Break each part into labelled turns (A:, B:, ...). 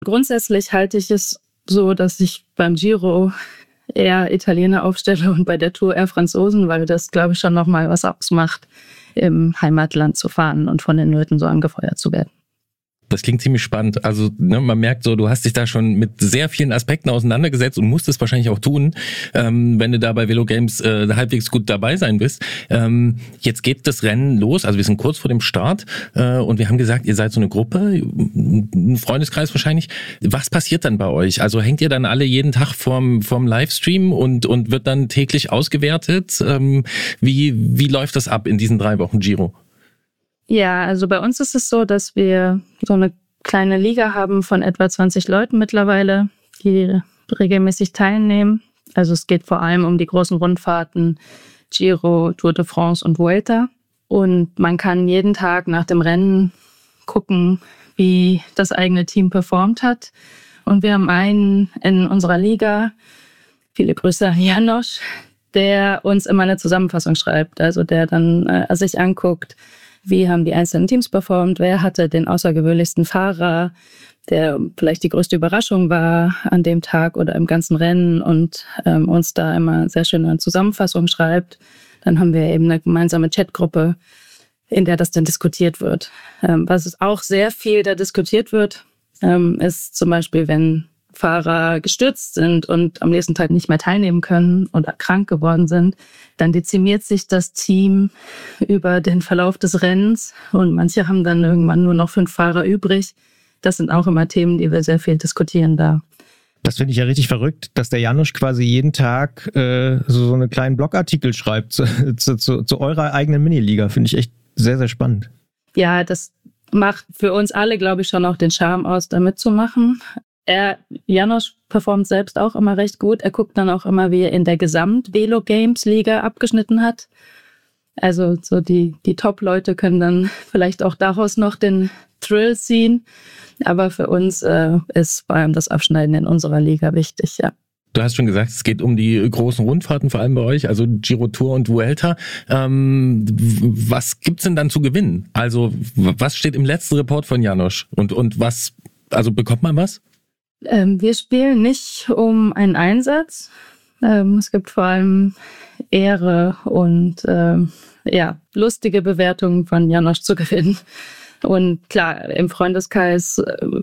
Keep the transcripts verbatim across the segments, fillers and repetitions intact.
A: Grundsätzlich halte ich es so, dass ich beim Giro eher Italiener aufstelle und bei der Tour eher Franzosen, weil das, glaube ich, schon nochmal was ausmacht, im Heimatland zu fahren und von den Leuten so angefeuert zu werden.
B: Das klingt ziemlich spannend. Also ne, man merkt so, du hast dich da schon mit sehr vielen Aspekten auseinandergesetzt und musst es wahrscheinlich auch tun, ähm, wenn du da bei Velo Games äh, halbwegs gut dabei sein bist. Ähm, jetzt geht das Rennen los, also wir sind kurz vor dem Start äh, und wir haben gesagt, ihr seid so eine Gruppe, ein Freundeskreis wahrscheinlich. Was passiert dann bei euch? Also hängt ihr dann alle jeden Tag vorm, vorm Livestream und, und wird dann täglich ausgewertet? Ähm, wie, wie läuft das ab in diesen drei Wochen Giro?
A: Ja, also bei uns ist es so, dass wir so eine kleine Liga haben von etwa zwanzig Leuten mittlerweile, die regelmäßig teilnehmen. Also es geht vor allem um die großen Rundfahrten, Giro, Tour de France und Vuelta. Und man kann jeden Tag nach dem Rennen gucken, wie das eigene Team performt hat. Und wir haben einen in unserer Liga, viele Grüße an Janosch, der uns immer eine Zusammenfassung schreibt. Also der dann äh, sich anguckt, wie haben die einzelnen Teams performt, wer hatte den außergewöhnlichsten Fahrer, der vielleicht die größte Überraschung war an dem Tag oder im ganzen Rennen und ähm, uns da immer sehr schön eine Zusammenfassung schreibt. Dann haben wir eben eine gemeinsame Chatgruppe, in der das dann diskutiert wird. Ähm, was es auch sehr viel da diskutiert wird, ähm, ist zum Beispiel, wenn Fahrer gestürzt sind und am nächsten Tag nicht mehr teilnehmen können oder krank geworden sind, dann dezimiert sich das Team über den Verlauf des Rennens und manche haben dann irgendwann nur noch fünf Fahrer übrig. Das sind auch immer Themen, die wir sehr viel diskutieren da.
C: Das finde ich ja richtig verrückt, dass der Janosch quasi jeden Tag äh, so, so einen kleinen Blogartikel schreibt zu, zu, zu, zu eurer eigenen Miniliga. Finde ich echt sehr, sehr spannend.
A: Ja, das macht für uns alle, glaube ich, schon auch den Charme aus, da mitzumachen. Er, Janosch performt selbst auch immer recht gut. Er guckt dann auch immer, wie er in der Gesamt-Velo-Games-Liga abgeschnitten hat. Also so die, die Top-Leute können dann vielleicht auch daraus noch den Thrill ziehen. Aber für uns äh, ist vor allem das Abschneiden in unserer Liga wichtig, ja.
B: Du hast schon gesagt, es geht um die großen Rundfahrten, vor allem bei euch, also Giro, Tour und Vuelta. Ähm, was gibt's denn dann zu gewinnen? Also was steht im letzten Report von Janosch? Und, und was, also bekommt man was?
A: Ähm, wir spielen nicht um einen Einsatz. Ähm, es gibt vor allem Ehre und ähm, ja, lustige Bewertungen von Janosch zu gewinnen. Und klar, im Freundeskreis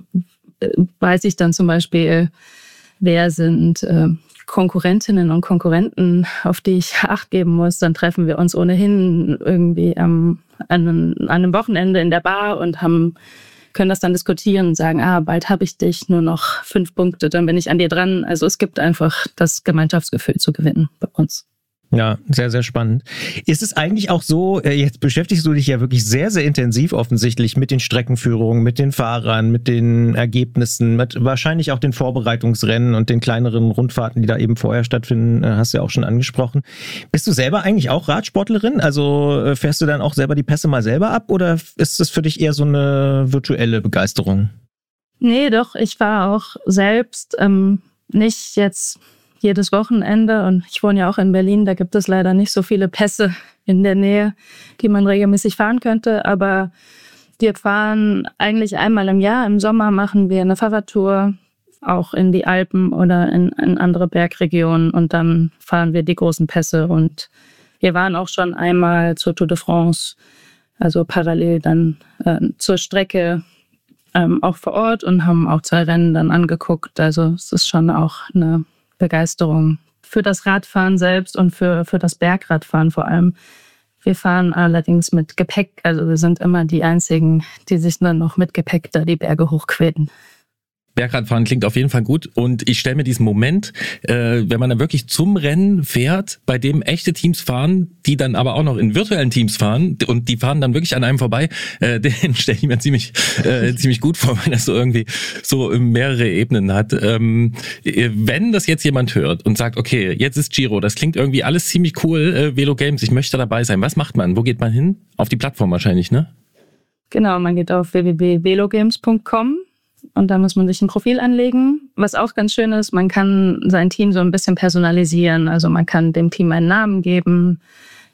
A: äh, weiß ich dann zum Beispiel, wer sind äh, Konkurrentinnen und Konkurrenten, auf die ich Acht geben muss. Dann treffen wir uns ohnehin irgendwie am, an, an einem Wochenende in der Bar und haben können das dann diskutieren und sagen, ah, bald habe ich dich, nur noch fünf Punkte, dann bin ich an dir dran. Also es gibt einfach das Gemeinschaftsgefühl zu gewinnen bei uns.
C: Ja, sehr, sehr spannend. Ist es eigentlich auch so, jetzt beschäftigst du dich ja wirklich sehr, sehr intensiv offensichtlich mit den Streckenführungen, mit den Fahrern, mit den Ergebnissen, mit wahrscheinlich auch den Vorbereitungsrennen und den kleineren Rundfahrten, die da eben vorher stattfinden, hast du ja auch schon angesprochen. Bist du selber eigentlich auch Radsportlerin? Also fährst du dann auch selber die Pässe mal selber ab oder ist das für dich eher so eine virtuelle Begeisterung?
A: Nee, doch, ich fahre auch selbst, ähm, nicht jetzt jedes Wochenende und ich wohne ja auch in Berlin, da gibt es leider nicht so viele Pässe in der Nähe, die man regelmäßig fahren könnte, aber wir fahren eigentlich einmal im Jahr. Im Sommer machen wir eine Fahrradtour, auch in die Alpen oder in, in andere Bergregionen und dann fahren wir die großen Pässe und wir waren auch schon einmal zur Tour de France, also parallel dann äh, zur Strecke ähm, auch vor Ort und haben auch zwei Rennen dann angeguckt, also es ist schon auch eine Begeisterung für das Radfahren selbst und für, für das Bergradfahren vor allem. Wir fahren allerdings mit Gepäck, also wir sind immer die Einzigen, die sich dann noch mit Gepäck da die Berge hochquälen.
B: Bergradfahren klingt auf jeden Fall gut und ich stelle mir diesen Moment, äh, wenn man dann wirklich zum Rennen fährt, bei dem echte Teams fahren, die dann aber auch noch in virtuellen Teams fahren und die fahren dann wirklich an einem vorbei, äh, den stelle ich mir ziemlich äh, ziemlich gut vor, weil das so irgendwie so mehrere Ebenen hat. Ähm, wenn das jetzt jemand hört und sagt, okay, jetzt ist Giro, das klingt irgendwie alles ziemlich cool, äh, Velo Games, ich möchte dabei sein. Was macht man? Wo geht man hin? Auf die Plattform wahrscheinlich, ne?
A: Genau, man geht auf w w w punkt velogames punkt com. Und da muss man sich ein Profil anlegen. Was auch ganz schön ist, man kann sein Team so ein bisschen personalisieren. Also man kann dem Team einen Namen geben.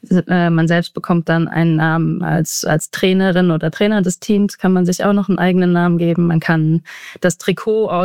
A: Äh, man selbst bekommt dann einen Namen als, als Trainerin oder Trainer des Teams, kann man sich auch noch einen eigenen Namen geben. Man kann das Trikot